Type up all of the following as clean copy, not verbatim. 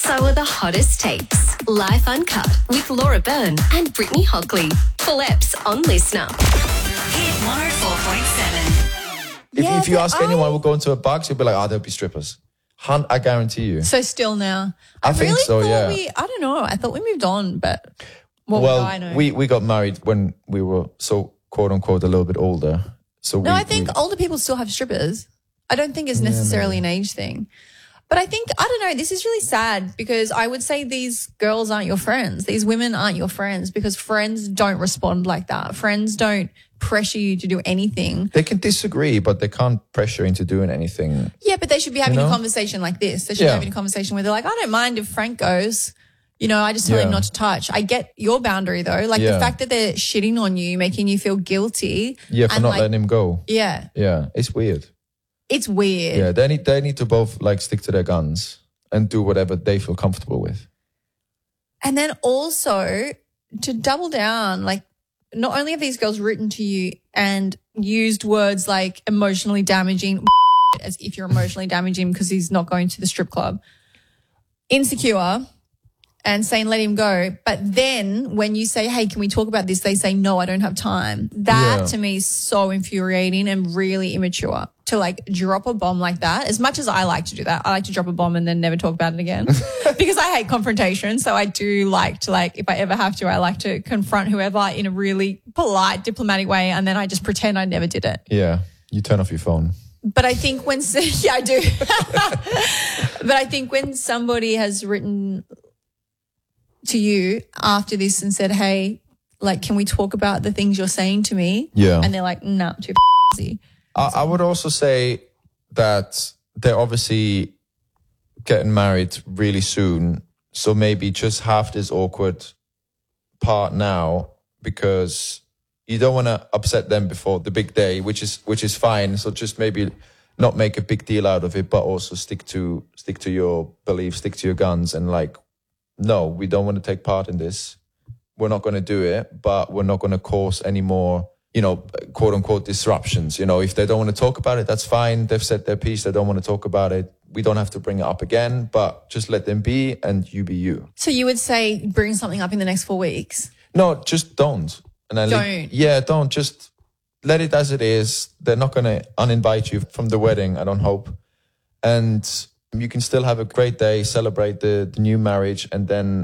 So are the hottest takes. Life Uncut with Laura Byrne and Brittany Hockley. Full eps on Listener. Hit 104.7. If you ask anyone who'll go into a box, you'll be like, there'll be strippers. I guarantee you. So still now. I think really so, thought yeah. I don't know. I thought we moved on, but I know. we got married when we were so quote unquote a little bit older. So I think older people still have strippers. I don't think it's necessarily an age thing. But I think, I don't know, this is really sad because I would say these girls aren't your friends. These women aren't your friends because friends don't respond like that. Friends don't pressure you to do anything. They can disagree, but they can't pressure into doing anything. Yeah, but they should be having a conversation like this. They should be having a conversation where they're like, I don't mind if Frank goes. You know, I just tell him not to touch. I get your boundary though. Like the fact that they're shitting on you, making you feel guilty. Yeah, for not letting him go. Yeah. Yeah, it's weird. It's weird. Yeah, they need to both like stick to their guns and do whatever they feel comfortable with. And then also to double down, like not only have these girls written to you and used words like emotionally damaging, as if you're emotionally damaging because he's not going to the strip club, insecure, and saying let him go. But then when you say, hey, can we talk about this? They say, no, I don't have time. That to me is so infuriating and really immature to like drop a bomb like that. As much as I like to do that, I like to drop a bomb and then never talk about it again because I hate confrontation. So I do like to if I ever have to, I like to confront whoever in a really polite, diplomatic way. And then I just pretend I never did it. Yeah. You turn off your phone. But I think I do. But I think when somebody has written to you after this and said, hey, like, can we talk about the things you're saying to me? Yeah. And they're like, nah, too busy. I would also say that they're obviously getting married really soon. So maybe just have this awkward part now because you don't want to upset them before the big day, which is fine. So just maybe not make a big deal out of it, but also stick to your beliefs, stick to your guns and like, no, we don't want to take part in this. We're not going to do it, but we're not going to cause any more, quote unquote disruptions. If they don't want to talk about it, that's fine. They've said their piece. They don't want to talk about it. We don't have to bring it up again, but just let them be and you be you. So you would say bring something up in the next 4 weeks? No, just don't. And then don't. Just let it as it is. They're not going to uninvite you from the wedding, I don't hope. And you can still have a great day, celebrate the new marriage, and then,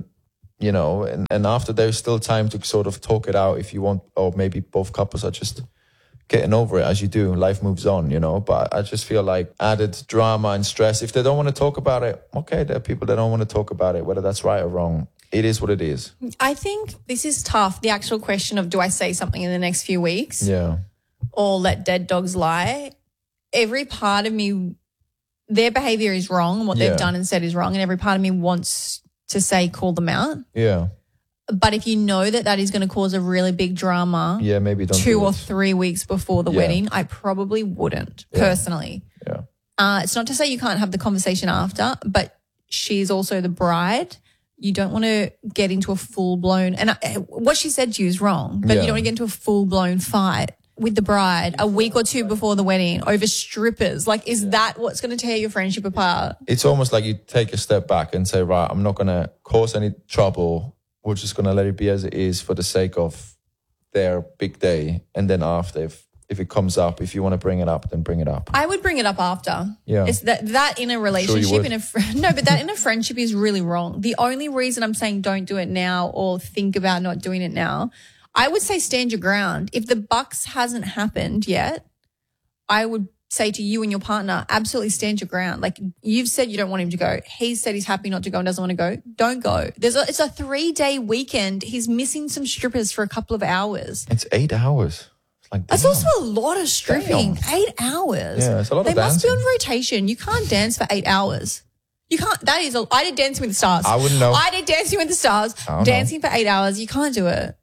and after there's still time to sort of talk it out if you want, or maybe both couples are just getting over it as you do. Life moves on, but I just feel like added drama and stress. If they don't want to talk about it, okay, there are people that don't want to talk about it, whether that's right or wrong. It is what it is. I think this is tough. The actual question of do I say something in the next few weeks? Yeah. Or let dead dogs lie? Every part of me, their behavior is wrong and what they've done and said is wrong, and every part of me wants to say call them out. Yeah. But if you know that is going to cause a really big drama maybe don't 2 or 3 weeks before the wedding, I probably wouldn't personally. Yeah. It's not to say you can't have the conversation after, but she's also the bride. You don't want to get into a full-blown – and what she said to you is wrong, but you don't want to get into a full-blown fight with the bride a week or two before the wedding over strippers. Like, is that what's going to tear your friendship apart? It's almost like you take a step back and say, right, I'm not going to cause any trouble. We're just going to let it be as it is for the sake of their big day. And then after, if it comes up, if you want to bring it up, then bring it up. I would bring it up after. Yeah. It's that in a relationship, but that in a friendship is really wrong. The only reason I'm saying don't do it now or think about not doing it now, I would say stand your ground. If the bucks hasn't happened yet, I would say to you and your partner, absolutely stand your ground. Like, you've said you don't want him to go. He said he's happy not to go and doesn't want to go. Don't go. It's a 3-day weekend. He's missing some strippers for a couple of hours. It's 8 hours. That's also a lot of stripping. Damn. 8 hours. Yeah, it's a lot of dancing. They must be on rotation. You can't dance for 8 hours. You can't. I did Dancing with the Stars. I wouldn't know. I did Dancing with the Stars. Dancing for 8 hours. You can't do it.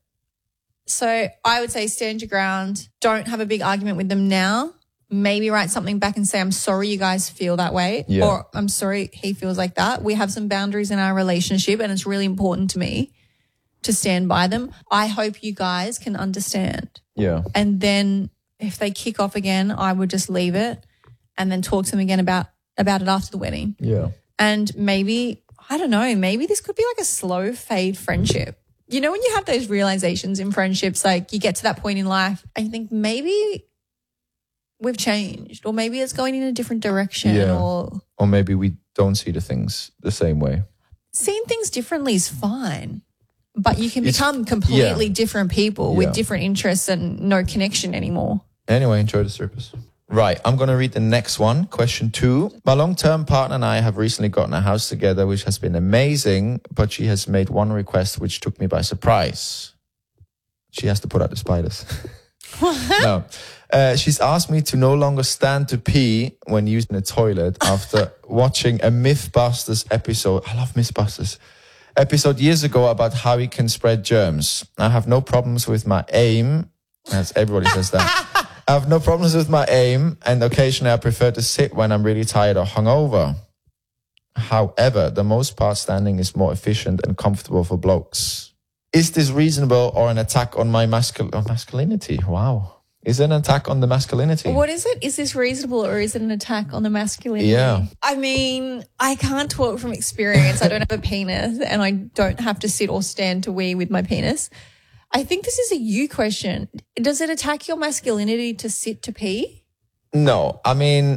So I would say stand your ground. Don't have a big argument with them now. Maybe write something back and say, I'm sorry you guys feel that way. Yeah. Or I'm sorry he feels like that. We have some boundaries in our relationship and it's really important to me to stand by them. I hope you guys can understand. Yeah. And then if they kick off again, I would just leave it and then talk to them again about it after the wedding. Yeah. And maybe I don't know, maybe this could be like a slow fade friendship. You know, when you have those realizations in friendships, like you get to that point in life and you think maybe we've changed or maybe it's going in a different direction or maybe we don't see the things the same way. Seeing things differently is fine, but you can become completely different people with different interests and no connection anymore. Anyway, enjoy the strippers. Right, I'm going to read the next one. Question 2. My long-term partner and I have recently gotten a house together, which has been amazing, but she has made one request which took me by surprise. She has to put out the spiders. No. She's asked me to no longer stand to pee when using the toilet after watching a Mythbusters episode. I love Mythbusters. Episode years ago about how we can spread germs. I have no problems with my aim. As everybody says that. I have no problems with my aim, and occasionally I prefer to sit when I'm really tired or hungover. However, the most part standing is more efficient and comfortable for blokes. Is this reasonable or an attack on my masculinity? Wow. Is it an attack on the masculinity? What is it? Is this reasonable or is it an attack on the masculinity? Yeah. I mean, I can't talk from experience. I don't have a penis and I don't have to sit or stand to wee with my penis. I think this is a you question. Does it attack your masculinity to sit to pee? No, I mean,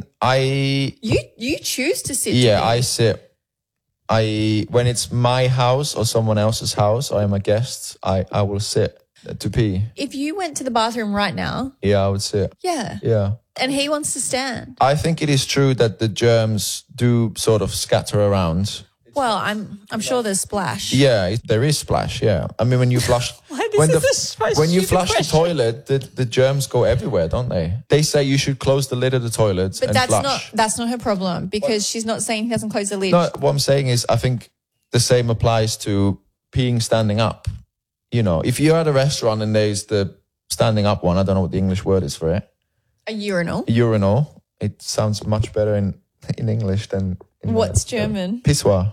You choose to sit to pee. Yeah, I sit. When it's my house or someone else's house, I am a guest, I will sit to pee. If you went to the bathroom right now. Yeah, I would sit. Yeah. Yeah. And he wants to stand. I think it is true that the germs do sort of scatter around. Well, I'm sure there's splash. Yeah, there is splash. Yeah, I mean when you flush, when you flush the toilet, the germs go everywhere, don't they? They say you should close the lid of the toilet but and flush. That's not her problem because she's not saying he doesn't close the lid. No, what I'm saying is I think the same applies to peeing standing up. You know, if you're at a restaurant and there's the standing up one, I don't know what the English word is for it. A urinal. Urinal. It sounds much better in English than in What's German? Pissoir.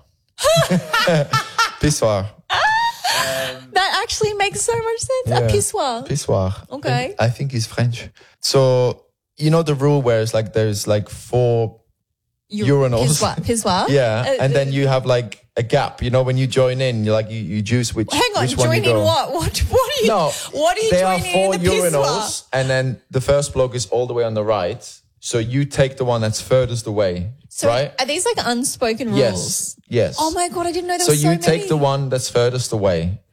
Pissoir. That actually makes so much sense. Yeah. A pissoir. Pissoir. Okay. I think he's French. So, you know the rule where it's like there's like 4 urinals. Pissoir. Yeah. And then you have like a gap. You know, when you join in, you choose which Hang on, which one you join in go. what? What are you No. What are you there are joining 4 in the urinals pissoir? and then the first block is all the way on the right. So you take the one that's furthest away. So right? are these like unspoken rules? Yes. Oh my God, I didn't know there So was so you many. take the one that's furthest away.